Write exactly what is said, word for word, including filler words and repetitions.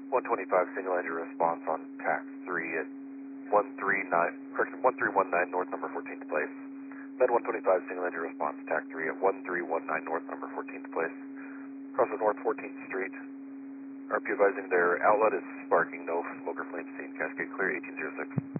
one twenty-five single engine response on tax three at one three nine, correction, one three one nine north number fourteenth place. Med one twenty-five single engine response tax three at one three one nine north number fourteenth place. Across the north fourteenth street. R P advising their outlet is sparking, no smoke or flame seen. Cascade clear, eighteen oh six.